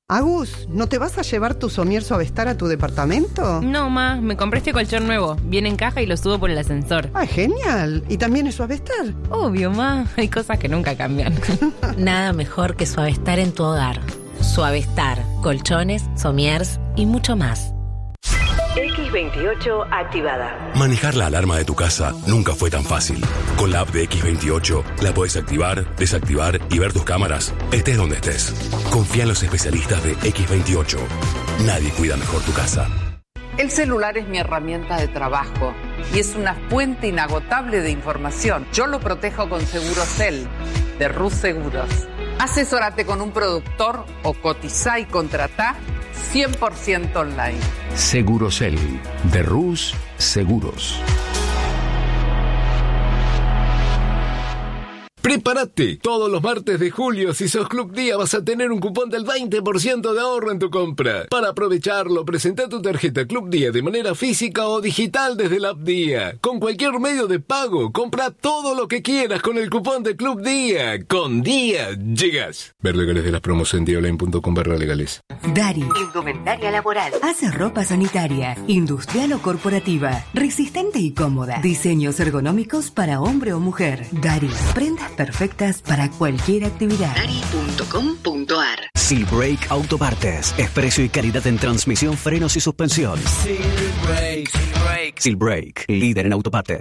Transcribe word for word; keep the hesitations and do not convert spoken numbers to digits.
Agus, ¿no te vas a llevar tu Somier Suavestar a tu departamento? No, ma, me compré este colchón nuevo. Viene en caja y lo subo por el ascensor. ¡Ah, genial! ¿Y también es Suavestar? Obvio, ma. Hay cosas que nunca cambian. Nada mejor que Suavestar en tu hogar. Suavestar, colchones, somiers y mucho más. equis veintiocho activada. Manejar la alarma de tu casa nunca fue tan fácil. Con la app de equis veintiocho la podés activar, desactivar y ver tus cámaras, estés donde estés. Confía en los especialistas de equis veintiocho. Nadie cuida mejor tu casa. El celular es mi herramienta de trabajo y es una fuente inagotable de información. Yo lo protejo con Segurosel de Rus Seguros. Asesórate con un productor o cotizá y contratá cien por ciento online. Segurosel de Rus Seguros. ¡Prepárate! Todos los martes de julio, si sos Club Día, vas a tener un cupón del veinte por ciento de ahorro en tu compra. Para aprovecharlo, presenta tu tarjeta Club Día de manera física o digital desde la app Día. Con cualquier medio de pago, compra todo lo que quieras con el cupón de Club Día. Con Día llegas. Ver legales de las promos en diaonline punto com barra legales. Dari. Indumentaria laboral. Hace ropa sanitaria, industrial o corporativa, resistente y cómoda. Diseños ergonómicos para hombre o mujer. Dari. Prendas perfectas para cualquier actividad. Dari punto com punto ar. Silbrake Autopartes. Es precio y calidad en transmisión, frenos y suspensión. Silbrake. Silbrake, líder en autopartes.